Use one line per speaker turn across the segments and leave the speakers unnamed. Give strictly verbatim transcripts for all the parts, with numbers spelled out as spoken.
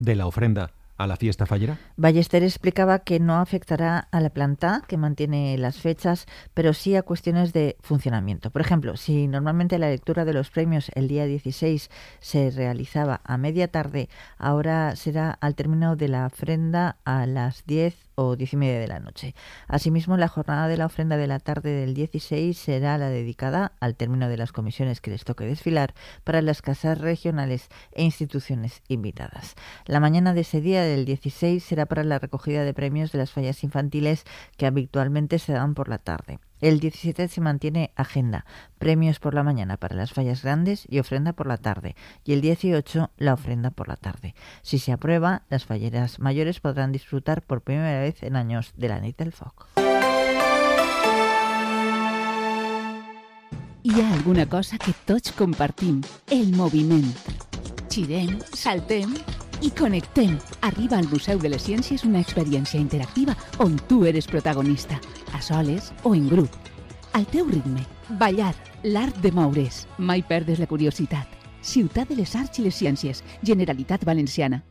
de la ofrenda a la fiesta fallera?
Ballester explicaba que no afectará a la planta, que mantiene las fechas, pero sí a cuestiones de funcionamiento. Por ejemplo, si normalmente la lectura de los premios el día dieciséis se realizaba a media tarde, ahora será al término de la ofrenda a las diez o diez y media de la noche. Asimismo, la jornada de la ofrenda de la tarde del dieciséis será la dedicada al término de las comisiones que les toque desfilar para las casas regionales e instituciones invitadas. La mañana de ese día del dieciséis será para la recogida de premios de las fallas infantiles que habitualmente se dan por la tarde. El diecisiete se mantiene agenda, premios por la mañana para las fallas grandes y ofrenda por la tarde, y el dieciocho la ofrenda por la tarde. Si se aprueba, las falleras mayores podrán disfrutar por primera vez en años de la nit del foc.
Hi ha alguna cosa que tots compartim, el moviment. Xirem, saltem i connectem. Arriba al Museu de les Ciències una experiència interactiva on tu eres protagonista, a soles o en grup. Al teu ritme, ballar, l'art de moure's. Mai perdes la curiositat. Ciutat de les Arts i les Ciències, Generalitat Valenciana.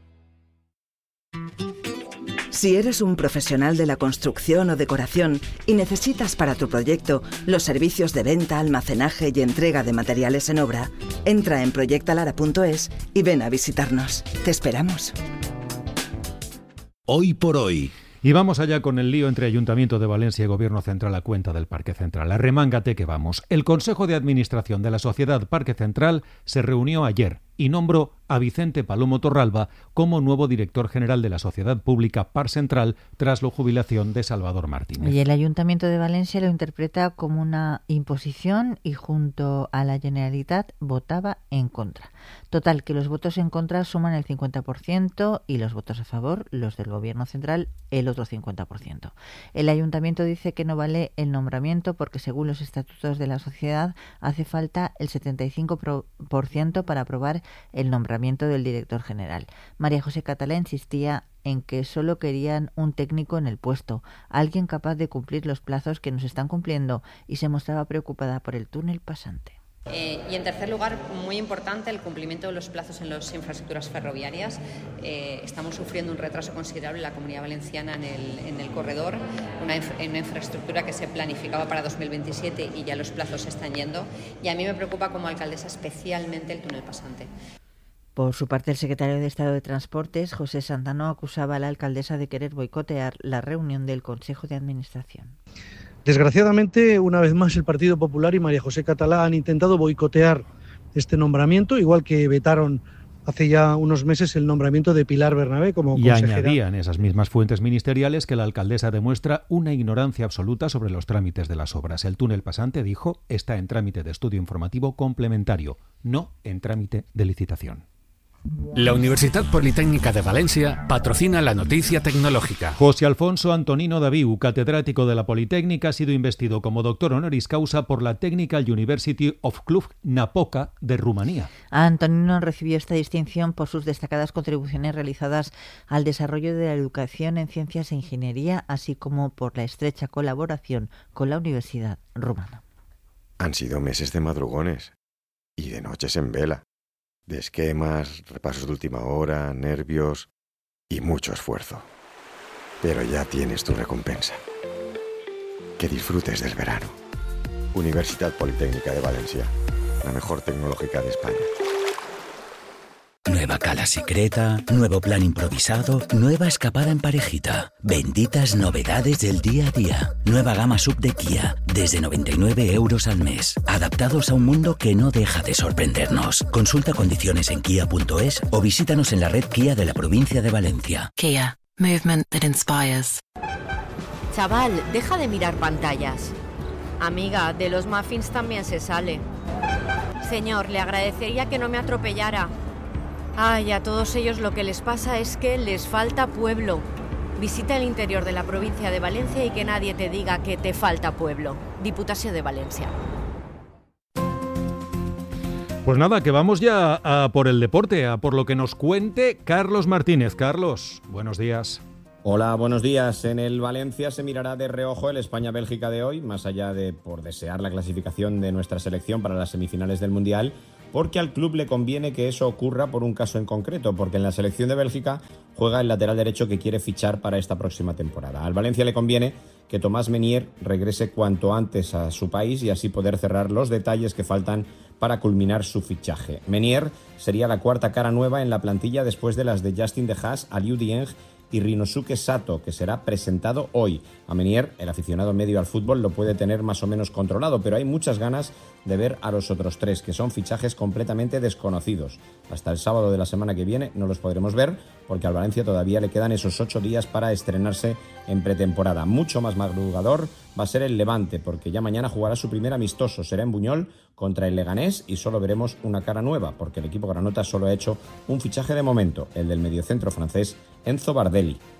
Si eres un profesional de la construcción o decoración y necesitas para tu proyecto los servicios de venta, almacenaje y entrega de materiales en obra, entra en proyectalara punto es y ven a visitarnos. Te esperamos.
Hoy por hoy.
Y vamos allá con el lío entre Ayuntamiento de Valencia y Gobierno Central a cuenta del Parque Central. Arremángate que vamos. El Consejo de Administración de la Sociedad Parque Central se reunió ayer y nombró a Vicente Palomo Torralba como nuevo director general de la Sociedad Pública Parc Central tras la jubilación de Salvador Martínez.
Y el Ayuntamiento de Valencia lo interpreta como una imposición y junto a la Generalitat votaba en contra. Total, que los votos en contra suman el cincuenta por ciento y los votos a favor, los del Gobierno Central, el otro cincuenta por ciento. El Ayuntamiento dice que no vale el nombramiento porque según los estatutos de la sociedad hace falta el setenta y cinco por ciento para aprobar el nombramiento del director general. María José Catalá insistía en que solo querían un técnico en el puesto, alguien capaz de cumplir los plazos que nos están cumpliendo, y se mostraba preocupada por el túnel pasante.
Eh, y en tercer lugar, muy importante, el cumplimiento de los plazos en las infraestructuras ferroviarias. Eh, estamos sufriendo un retraso considerable en la Comunidad Valenciana en el, en el corredor, una, inf- una infraestructura que se planificaba para dos mil veintisiete y ya los plazos se están yendo. Y a mí me preocupa como alcaldesa especialmente el túnel pasante.
Por su parte, el secretario de Estado de Transportes, José Santano, acusaba a la alcaldesa de querer boicotear la reunión del Consejo de Administración.
Desgraciadamente, una vez más, el Partido Popular y María José Catalá han intentado boicotear este nombramiento, igual que vetaron hace ya unos meses el nombramiento de Pilar Bernabé como
y
consejera.
Y añadían esas mismas fuentes ministeriales que la alcaldesa demuestra una ignorancia absoluta sobre los trámites de las obras. El túnel pasante, dijo, está en trámite de estudio informativo complementario, no en trámite de licitación.
La Universidad Politécnica de Valencia patrocina la noticia tecnológica.
José Alfonso Antonino Daviu, catedrático de la Politécnica, ha sido investido como doctor honoris causa por la Technical University of Cluj-Napoca de Rumanía.
Antonino recibió esta distinción por sus destacadas contribuciones realizadas al desarrollo de la educación en ciencias e ingeniería, así como por la estrecha colaboración con la Universidad Rumana.
Han sido meses de madrugones y de noches en vela. De esquemas, repasos de última hora, nervios y mucho esfuerzo. Pero ya tienes tu recompensa. Que disfrutes del verano. Universidad Politécnica de Valencia, la mejor tecnológica de España.
Nueva cala secreta, nuevo plan improvisado, nueva escapada en parejita. Benditas novedades del día a día. Nueva gama sub de Kia, desde noventa y nueve euros al mes. Adaptados a un mundo que no deja de sorprendernos. Consulta condiciones en kia punto es o visítanos en la red Kia de la provincia de Valencia.
Kia, movement that inspires.
Chaval, deja de mirar pantallas. Amiga, de los muffins también se sale. Señor, le agradecería que no me atropellara. Ay, a todos ellos lo que les pasa es que les falta pueblo. Visita el interior de la provincia de Valencia y que nadie te diga que te falta pueblo. Diputación de Valencia.
Pues nada, que vamos ya a por el deporte, a por lo que nos cuente Carlos Martínez. Carlos, buenos días.
Hola, buenos días. En el Valencia se mirará de reojo el España-Bélgica de hoy, más allá de por desear la clasificación de nuestra selección para las semifinales del Mundial. porque al club le conviene que eso ocurra por un caso en concreto, porque en la selección de Bélgica juega el lateral derecho que quiere fichar para esta próxima temporada. Al Valencia le conviene que Thomas Meunier regrese cuanto antes a su país y así poder cerrar los detalles que faltan para culminar su fichaje. Meunier sería la cuarta cara nueva en la plantilla después de las de Justin De Haas, Aliou Dieng y Rinosuke Sato, que será presentado hoy. A Meunier, el aficionado medio al fútbol, lo puede tener más o menos controlado, pero hay muchas ganas de ver a los otros tres, que son fichajes completamente desconocidos. Hasta el sábado de la semana que viene no los podremos ver, porque al Valencia todavía le quedan esos ocho días para estrenarse en pretemporada. Mucho más madrugador va a ser el Levante, porque ya mañana jugará su primer amistoso, será en Buñol contra el Leganés, y solo veremos una cara nueva, porque el equipo granota solo ha hecho un fichaje de momento, el del mediocentro francés Enzo Bardelli.